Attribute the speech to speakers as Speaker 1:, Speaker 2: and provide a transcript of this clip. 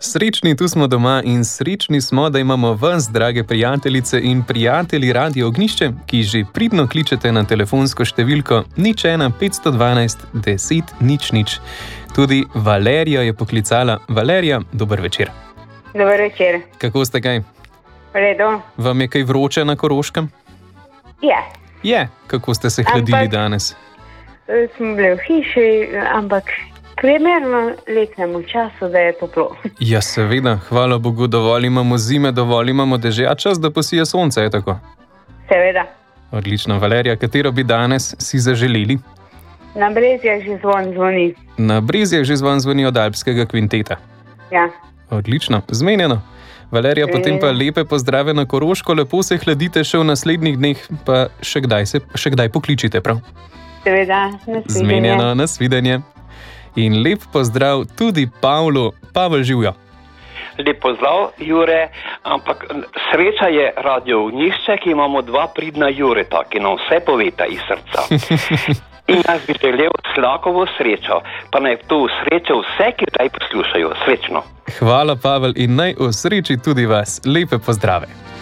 Speaker 1: Srečni, tu smo doma in srečni smo, da imamo vas, drage prijateljice in prijatelji Radio Ognjišče, ki že pridno kličete na telefonsko številko 01 512 10 00. Tudi Valerija je poklicala. Valerija, dober večer.
Speaker 2: Dober večer.
Speaker 1: Kako ste kaj?
Speaker 2: Redo.
Speaker 1: Vam je kaj vroče na Koroškem? Je. Kako ste se hladili danes?
Speaker 2: Smo bili v hiši, ampak primerno letnemu času, da je toplo.
Speaker 1: Ja, seveda, hvala Bogu, dovolj imamo zime, dovolj imamo dežja, čas, da posije sonce, je tako?
Speaker 2: Seveda.
Speaker 1: Odlično, Valerija, katero bi danes si zaželeli?
Speaker 2: Na Brezjah že zvon zvoni.
Speaker 1: Na Brezjah že zvoni od Alpskega kvinteta.
Speaker 2: Ja.
Speaker 1: Odlično, zmenjeno. Valerija, potem pa lepe pozdrave na Koroško, lepo se hladite še v naslednjih dneh, pa še kdaj pokličite, prav?
Speaker 2: Seveda, nasvidenje.
Speaker 1: Zmenjeno, nasvidenje. In lep pozdrav tudi Pavlu. Pavel, živjo.
Speaker 3: Lep pozdrav, Jure, ampak sreča je Radio Ognjišče, ki imamo dva pridna Jureta, ki nam vse poveta iz srca. In jaz bi želel Slakovo srečo, pa naj to srečo vse, ki zdaj poslušajo. Srečno.
Speaker 1: Hvala, Pavel, in naj v sreči tudi vas. Lepe pozdrave.